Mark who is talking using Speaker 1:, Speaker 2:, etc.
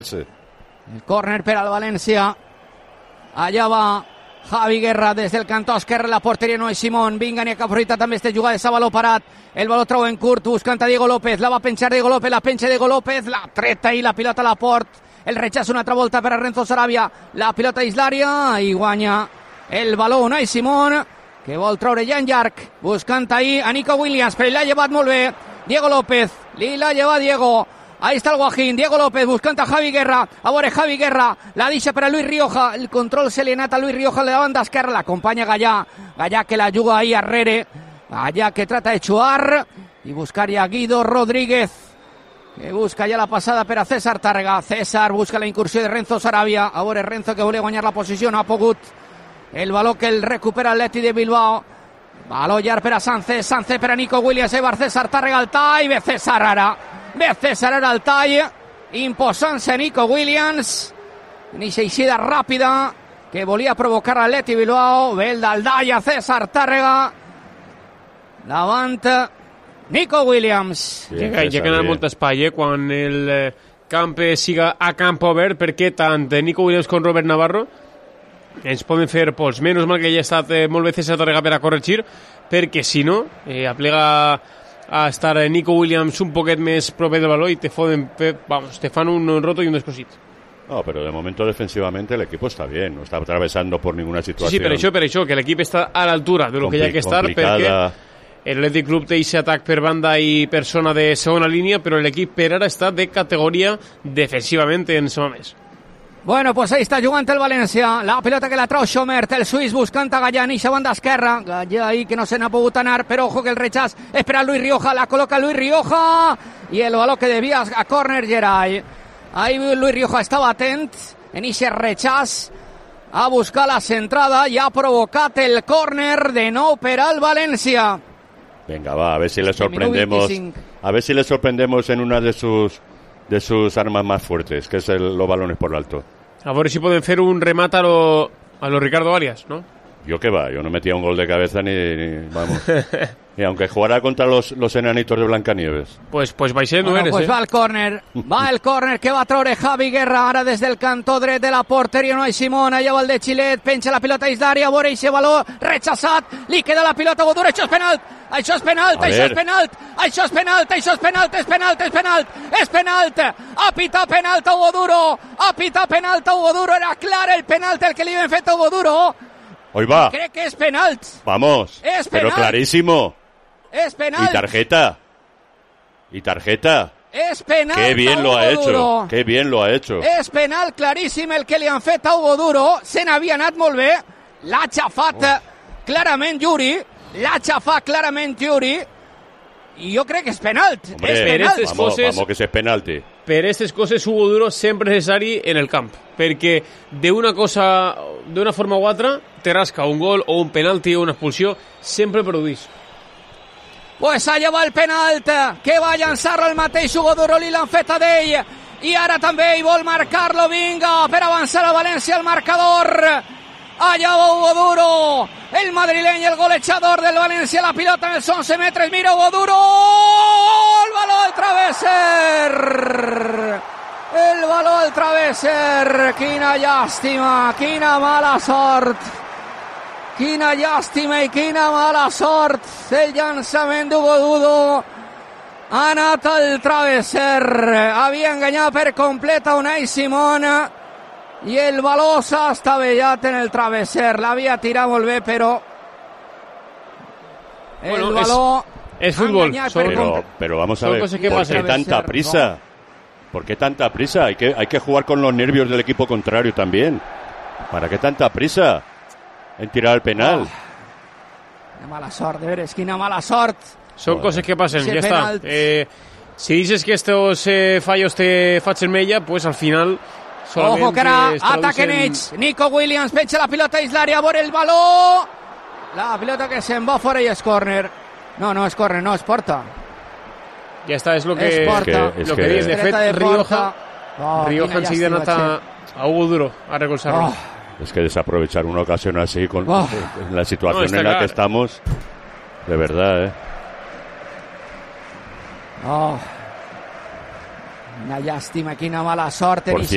Speaker 1: Elche.
Speaker 2: El córner per al València. Allà va Javi Guerra des del cantó esquerre, la porteria no és Simón. Vinga, n'hi ha que aprofitar també este jugada de baló parat. El baló trau en curt, buscant a Diego López. La va penjar Diego López, la penja Diego López. La treta i la pilota a la port. El rechaç una altra volta per a Renzo Sarabia. La pilota dins l'àrea i guanya el baló Unai Simón, que vol treure ja en llarg, buscant ahí a Nico Williams, però l'ha llevat molt bé Diego López. Li l'ha llevat Diego. Ahí está el Guajín, Diego López buscant a Javi Guerra. A veure Javi Guerra, la deixa per a Luis Rioja. El control se li ha anat a Luis Rioja a la banda esquerra. L'acompanya Gallà. Gallà que la juga ahí arrere. Gallà que trata de xuar i buscar ja Guido Rodríguez, que busca ja la passada per a César Tàrrega. César busca la incursió de Renzo Sarabia. A veure Renzo, que volia guanyar la posició, no ha pogut. El baló que el recupera l'Atleti de Bilbao. Baló llarg per a Sánchez. Sánchez per a Nico Williams. César Tàrrega al tall. Ve César ara. Ve César ara al tall. Imposant-se Nico Williams. Inicia eixida ràpida que volia provocar l'Atleti Bilbao. Ve el d'Aldaya, César Tàrrega. Davant Nico Williams.
Speaker 3: Ja que ha anat molt espai, quan el camp siga a camp obert, perquè tant Nico Williams com Robert Navarro ens poden fer pols. Menys mal que ja ha estat molt bé César Tàrrega per a corregir, perquè si no, aplega a estar Nico Williams un poquet més proper del baló y te fan un roto y un descosit.
Speaker 1: No, pero de momento defensivamente el equipo está bien, no está atravesando por ninguna situación.
Speaker 3: Sí, per això, que l'equip està a l'altura de lo que hi ha que estar, perquè l'Atlètic Club té aquest atac per banda i persona de segona línia, però l'equip per ara està de categoria defensivament en suma més.
Speaker 2: Bueno, pues ahí está jugant el València. La pilota que la trau Schomert, el suís buscant a Gallà, eixa banda esquerra. Gallà ahí que no se n'ha pogut anar, però ojo que el rechaç és per a Luis Rioja, la col·loca Luis Rioja i el baló que devia a córner Geray. Ahí Luis Rioja estava atent en eixe rechaç a buscar la centrada i ha provocat el córner de nou per al València.
Speaker 1: Venga, va, a ver si le sorprendemos. A ver si le sorprendemos en una de sus armas más fuertes, que es los balones por alto.
Speaker 3: A ver si pueden hacer un remate a lo Ricardo Arias, ¿no?
Speaker 1: Yo qué va, yo no metía un gol de cabeza ni vamos. Y aunque jugara contra los enanitos de Blancanieves.
Speaker 3: Pues vais no eres,
Speaker 2: pues va el córner. Va el córner que va a treure Javi Guerra ara des del cantó dret de la porteria. No hay Simón, allà va el de Xilet, penja la pilota dins d'àrea, vora eixe baló, rechaçat, li queda la pilota a Godura, això és penalt. Això és penalt, això és penalt, això és penalt, això és penalt, és penalt, és penalt, és penalt, ha pitat penalt a Hugo Duro, era clar el penalt el que li havien fet a Hugo Duro.
Speaker 1: Hoy va.
Speaker 2: Crec que és penalt.
Speaker 1: Vamos,
Speaker 2: es
Speaker 1: pero
Speaker 2: penalt.
Speaker 1: Clarísimo.
Speaker 2: Es penalt.
Speaker 1: Y tarjeta.
Speaker 2: Es penalt.
Speaker 1: Qué bien lo ha hecho,
Speaker 2: Duro.
Speaker 1: qué bien lo ha hecho.
Speaker 2: És penal claríssim el que li han fet a Hugo Duro, se n'havia anat molt bé, l'ha xafat clarament Yuri, i jo crec que és penalt.
Speaker 1: Hombre,
Speaker 2: és penalt.
Speaker 1: Vamos que és penalti.
Speaker 3: Per aquestes coses Hugo Duro sempre necessari en el camp, perquè d'una forma o altra te rasca un gol o un penalti o una expulsió, sempre produís.
Speaker 2: Pues allà va el penalt, que va llançar-lo el mateix Hugo Duro, li l'han fet a d'ell, i ara també ell vol marcar-lo, vinga, per avançar a València al marcador. Allá va Hugo Duro, el madrileño, el golejador del Valencia, la pilota en els 11 metres, mira Hugo Duro, el baló al travesser, quina llàstima, quina mala sort, el llançament d'Hugo Duro ha anat al travesser, havia enganyat per complet a Unai Simón, i el baló s'ha estavellat en el travesser, l'havia tirat molt bé, però el baló
Speaker 3: es fútbol,
Speaker 1: pero vamos a ver, ¿por qué tanta prisa? ¿Por qué tanta prisa? Hay que jugar con los nervios del equipo contrario también. ¿Para qué tanta prisa en tirar el penal?
Speaker 2: Quina mala sort, de veres, quina mala sort.
Speaker 3: Son cosas que pasen, ya está. Si dices que estos fallos te facen mella, pues al final...
Speaker 2: Ojo que ara ataquen ells. Nico Williams penja la pilota dins l'àrea, vora el baló. La pilota que se'n va fora i és córner. No és córner, no, és porta.
Speaker 3: Ja està, és lo que dius. De fet, Rioja enseguida ha anat a Hugo Duro a recolzar-lo.
Speaker 1: Es que desaprovechar una ocasión así con la situación en la que estamos, de verdad,
Speaker 2: Una llàstima, quina mala sort.